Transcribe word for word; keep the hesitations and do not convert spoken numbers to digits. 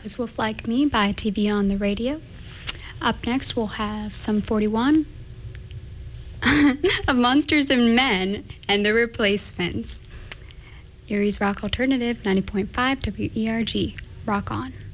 was Wolf Like Me by T V on the Radio. Up next, we'll have Sum forty-one of Monsters and Men and the Replacements. Erie's Rock Alternative, ninety point five W E R G. Rock on.